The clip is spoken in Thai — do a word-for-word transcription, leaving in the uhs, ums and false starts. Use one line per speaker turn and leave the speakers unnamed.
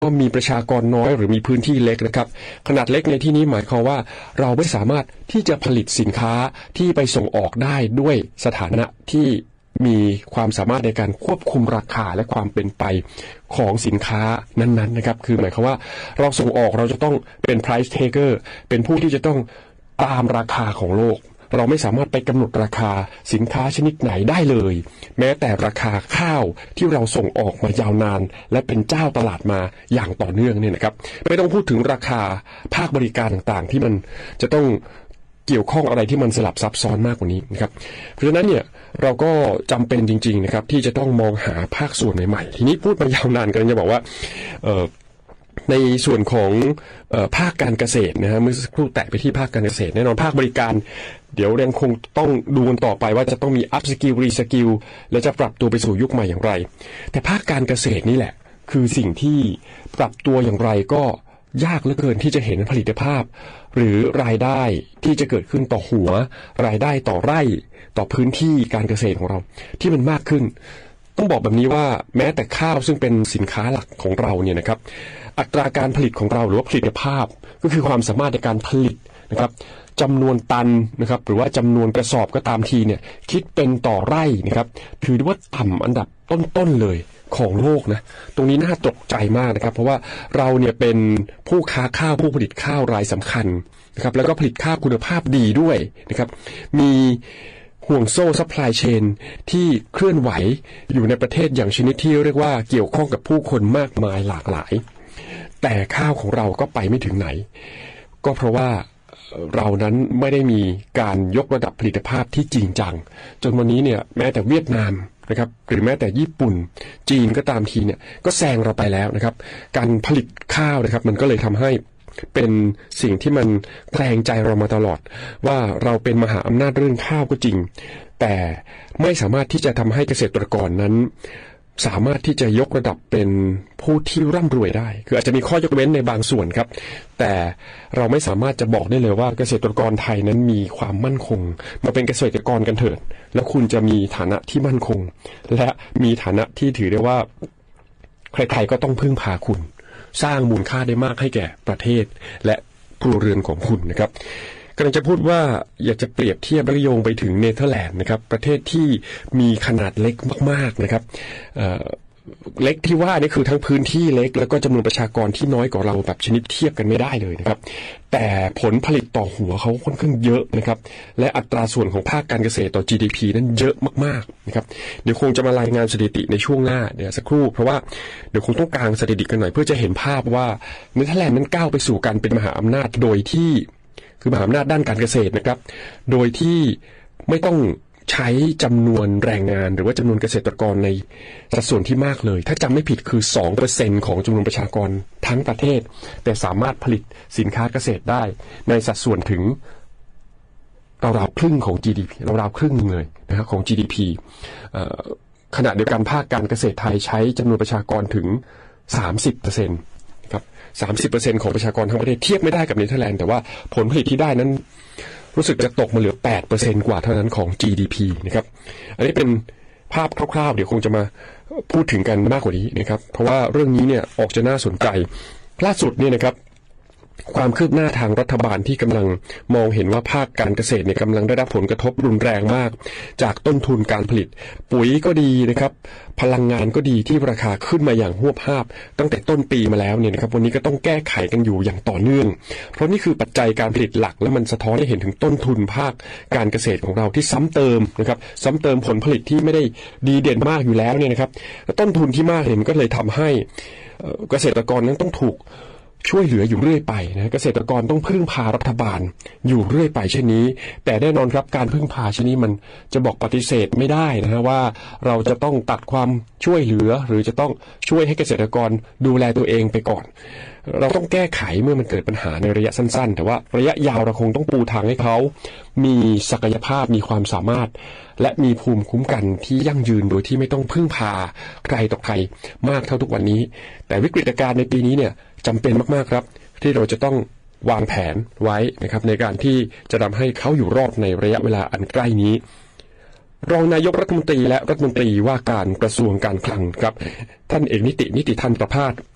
ก็มีประชากรน้อยหรือมีพื้นที่เล็กนะครับขนาดเล็กในที่นี้หมายความว่าเราไม่สามารถที่จะผลิตสินค้าที่ไปส่งออกได้ด้วยสถานะที่มีความสามารถในการควบคุมราคาและความเป็นไปของสินค้านั้นๆนะครับคือหมายความว่าเราส่งออกเราจะต้องเป็น price taker เป็นผู้ที่จะต้องตามราคาของโลกเราไม่สามารถไปกำหนดราคาสินค้าชนิดไหนได้เลยแม้แต่ราคาข้าวที่เราส่งออกมายาวนานและเป็นเจ้าตลาดมาอย่างต่อเนื่องเนี่ยนะครับไม่ต้องพูดถึงราคาภาคบริการต่างๆที่มันจะต้องเกี่ยวข้องอะไรที่มันสลับซับซ้อนมากกว่านี้นะครับเพราะฉะนั้นเนี่ยเราก็จำเป็นจริงๆนะครับที่จะต้องมองหาภาคส่วนใหม่ๆทีนี้พูดมายาวนานกันจะบอกว่าเอ่อในส่วนของเอ่อภาคการเกษตรนะฮะเมื่อสักครู่แตะไปที่ภาคการเกษตรแน่นอนภาคบริการเดี๋ยวยังคงต้องดูกันต่อไปว่าจะต้องมี up skill re skill และจะปรับตัวไปสู่ยุคใหม่อย่างไรแต่ภาคการเกษตรนี่แหละคือสิ่งที่ปรับตัวอย่างไรก็ยากเหลือเกินที่จะเห็นผลิตภาพหรือรายได้ที่จะเกิดขึ้นต่อหัวรายได้ต่อไร่ต่อพื้นที่การเกษตรของเราที่มันมากขึ้นต้องบอกแบบนี้ว่าแม้แต่ข้าวซึ่งเป็นสินค้าหลักของเราเนี่ยนะครับอัตราการผลิตของเราหรือว่าผลิตภาพก็คือความสามารถในการผลิตนะครับจำนวนตันนะครับหรือว่าจำนวนกระสอบก็ตามทีเนี่ยคิดเป็นต่อไร่นะครับถือว่าต่ำอันดับต้นๆเลยของโลกนะตรงนี้น่าตกใจมากนะครับเพราะว่าเราเนี่ยเป็นผู้ค้าข้าวผู้ผลิตข้าวรายสำคัญนะครับแล้วก็ผลิตข้าวคุณภาพดีด้วยนะครับมีห่วงโซ่ซัพพลายเชนที่เคลื่อนไหวอยู่ในประเทศอย่างชนิดที่เรียกว่าเกี่ยวข้องกับผู้คนมากมายหลากหลายแต่ข้าวของเราก็ไปไม่ถึงไหนก็เพราะว่าเรานั้นไม่ได้มีการยกระดับผลิตภาพที่จริงจังจนวันนี้เนี่ยแม้แต่เวียดนามนะครับหรือแม้แต่ญี่ปุ่นจีนก็ตามทีเนี่ยก็แซงเราไปแล้วนะครับการผลิตข้าวนะครับมันก็เลยทำให้เป็นสิ่งที่มันแคลงใจเรามาตลอดว่าเราเป็นมหาอำนาจเรื่องข้าวก็จริงแต่ไม่สามารถที่จะทำให้เกษตรกรนั้นสามารถที่จะยกระดับเป็นผู้ที่ร่ำรวยได้คืออาจจะมีข้อยกเว้นในบางส่วนครับแต่เราไม่สามารถจะบอกได้เลยว่าเกษตรกรไทยนั้นมีความมั่นคงมาเป็นเกษตรกรกันเถิดแล้วคุณจะมีฐานะที่มั่นคงและมีฐานะที่ถือได้ว่าใครๆก็ต้องพึ่งพาคุณสร้างมูลค่าได้มากให้แก่ประเทศและครัวเรือนของคุณนะครับกำลังจะพูดว่าอยากจะเปรียบเทียบและโยงไปถึงเนเธอร์แลนด์นะครับประเทศที่มีขนาดเล็กมากๆนะครับเอ่อเล็กที่ว่านี่คือทั้งพื้นที่เล็กแล้วก็จำนวนประชากรที่น้อยกว่าเราแบบชนิดเทียบกันไม่ได้เลยนะครับแต่ผลผลิตต่อหัวเขาค่อนข้างเยอะนะครับและอัตราส่วนของภาคการเกษตรต่อ จี ดี พี นั้นเยอะมากๆนะครับเดี๋ยวคงจะมารายงานสถิติในช่วงหน้าเดี๋ยวสักครู่เพราะว่าเดี๋ยวคงต้องกางสถิติกันหน่อยเพื่อจะเห็นภาพว่าเนเธอร์แลนด์นั้นก้าวไปสู่การเป็นมหาอำนาจโดยที่คือมหาอำนาจด้านการเกษตรนะครับโดยที่ไม่ต้องใช้จำนวนแรงงานหรือว่าจำนวนเกษตรกรในสัดส่วนที่มากเลยถ้าจำไม่ผิดคือ สองเปอร์เซ็นต์ ของจำนวนประชากรทั้งประเทศแต่สามารถผลิตสินค้าเกษตรได้ในสัดส่วนถึงราวๆครึ่งของ จี ดี พี ราวๆครึ่งนึงเลยนะครับของ จี ดี พี ขณะเดียวกันภาคการเกษตรไทยใช้จำนวนประชากรถึง สามสิบเปอร์เซ็นต์สามสิบเปอร์เซ็นต์ ของประชากรทั้งประเทศเทียบไม่ได้กับเนเธอร์แลนด์แต่ว่าผลผลิตที่ได้นั้นรู้สึกจะตกมาเหลือ แปดเปอร์เซ็นต์ กว่าเท่านั้นของ จี ดี พี นะครับอันนี้เป็นภาพคร่าวๆเดี๋ยวคงจะมาพูดถึงกันมากกว่านี้นะครับเพราะว่าเรื่องนี้เนี่ยออกจะน่าสนใจล่าสุดเนี่ยนะครับความคืบหน้าทางรัฐบาลที่กำลังมองเห็นว่าภาคการเกษตรเนี่ยกำลังได้รับผลกระทบรุนแรงมากจากต้นทุนการผลิตปุ๋ยก็ดีนะครับพลังงานก็ดีที่ราคาขึ้นมาอย่างหวบหาบตั้งแต่ต้นปีมาแล้วเนี่ยนะครับวันนี้ก็ต้องแก้ไขกันอยู่อย่างต่อเนื่องเพราะนี่คือปัจจัยการผลิตหลักและมันสะท้อนให้เห็นถึงต้นทุนภาคการเกษตรของเราที่ซ้ำเติมนะครับซ้ำเติมผลผลิตที่ไม่ได้ดีเด่นมากอยู่แล้วเนี่ยนะครับต้นทุนที่มากเนี่ยมันก็เลยทำให้เกษตรกรนั้นต้องถูกช่วยเหลืออยู่เรื่อยไปนะเกษตรกรต้องพึ่งพารัฐบาลอยู่เรื่อยไปเช่นนี้แต่แน่นอนครับการพึ่งพาเช่นนี้มันจะบอกปฏิเสธไม่ได้นะฮะว่าเราจะต้องตัดความช่วยเหลือหรือจะต้องช่วยให้เกษตรกรดูแลตัวเองไปก่อนเราต้องแก้ไขเมื่อมันเกิดปัญหาในระยะสั้นๆแต่ว่าระยะยาวเราคงต้องปูทางให้เขามีศักยภาพมีความสามารถและมีภูมิคุ้มกันที่ยั่งยืนโดยที่ไม่ต้องพึ่งพาใครต่อใครมากเท่าทุกวันนี้แต่วิกฤตการณ์ในปีนี้เนี่ยจำเป็นมากๆครับที่เราจะต้องวางแผนไว้นะครับในการที่จะทำให้เขาอยู่รอดในระยะเวลาอันใกล้นี้รองนายกรัฐมนตรีและรัฐมนตรีว่าการกระทรวงการคลังครับท่านเอกนิตินิติธรรมประภาส